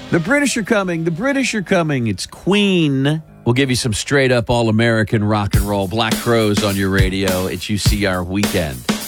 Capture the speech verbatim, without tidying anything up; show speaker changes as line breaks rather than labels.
The British are coming. The British are coming. It's Queen. We'll give you some straight up all-American rock and roll. Black Crowes on your radio. It's U C R Weekend.